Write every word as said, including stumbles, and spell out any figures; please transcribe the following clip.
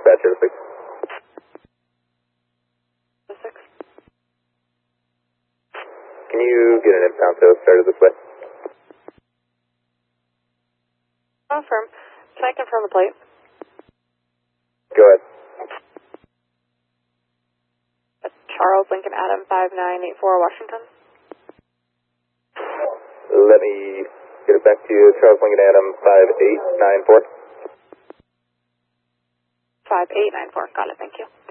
dispatcher to six. six. Can you get an impound to started this way? Confirm. Can I confirm the plate? Go ahead. Charles Lincoln Adam five nine eight four Washington. Let me get it back to you. Charles Lincoln Adam five eight nine four. five eight nine four. Got it. Thank you.